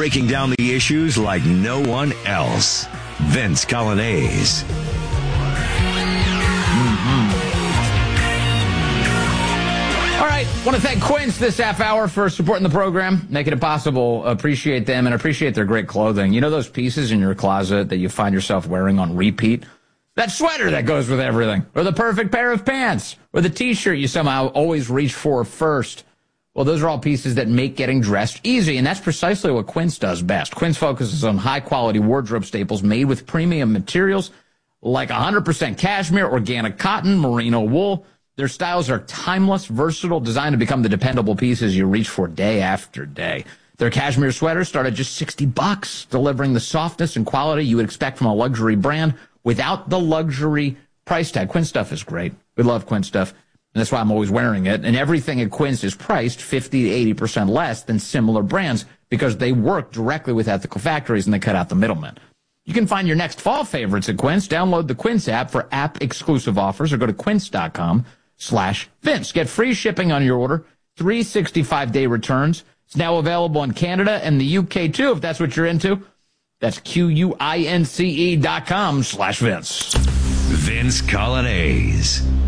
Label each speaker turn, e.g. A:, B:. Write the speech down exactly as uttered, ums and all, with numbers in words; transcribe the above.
A: breaking down the issues like no one else. Vince Coglianese.
B: All right, want to thank Quince this half hour for supporting the program, making it possible. Appreciate them and appreciate their great clothing. You know those pieces in your closet that you find yourself wearing on repeat? That sweater that goes with everything, or the perfect pair of pants, or the T-shirt you somehow always reach for first. Well, those are all pieces that make getting dressed easy, and that's precisely what Quince does best. Quince focuses on high-quality wardrobe staples made with premium materials like one hundred percent cashmere, organic cotton, merino wool. Their styles are timeless, versatile, designed to become the dependable pieces you reach for day after day. Their cashmere sweaters start at just sixty bucks, delivering the softness and quality you would expect from a luxury brand without the luxury price tag. Quince stuff is great. We love Quince stuff, and that's why I'm always wearing it. And everything at Quince is priced fifty to eighty percent less than similar brands because they work directly with ethical factories and they cut out the middlemen. You can find your next fall favorites at Quince. Download the Quince app for app-exclusive offers or go to quince.com slash Vince. Get free shipping on your order, three hundred sixty-five day returns. It's now available in Canada and the U K, too, if that's what you're into. That's Q-U-I-N-C-E dot com slash Vince.
A: Vince Coglianese.